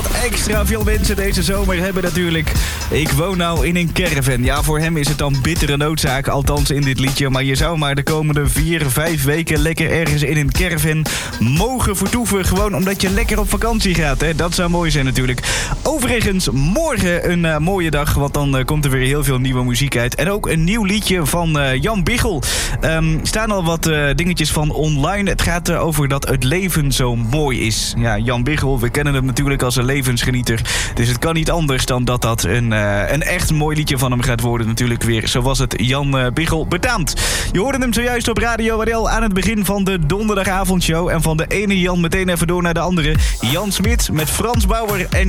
wat extra veel mensen deze zomer hebben natuurlijk. Ik woon nou in een caravan. Ja, voor hem is het dan bittere noodzaak, althans in dit liedje. Maar je zou maar de komende 4-5 weken lekker ergens in een caravan mogen vertoeven. Gewoon omdat je lekker op vakantie gaat, hè. Dat zou mooi zijn natuurlijk. Overigens, morgen een mooie dag, want dan komt er weer heel veel nieuwe muziek uit. En ook een nieuw liedje van Jan Biggel. Staan al wat dingetjes van online. Het gaat over dat het leven zo mooi is. Ja, Jan Biggel, we kennen hem natuurlijk als een levensgenieter. Dus het kan niet anders dan dat een echt mooi liedje van hem gaat worden natuurlijk weer. Zoals het Jan Biggel betaamt. Je hoorde hem zojuist op Radio WDL aan het begin van de donderdagavondshow. En van de ene Jan meteen even door naar de andere. Jan Smit met Frans Bauer en